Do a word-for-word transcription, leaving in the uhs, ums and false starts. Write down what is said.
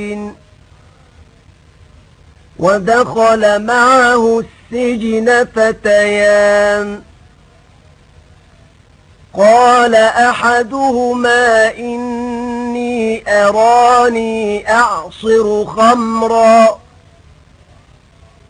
ودخل معه السجن فتيان قال أحدهما إني أراني أعصر خمرا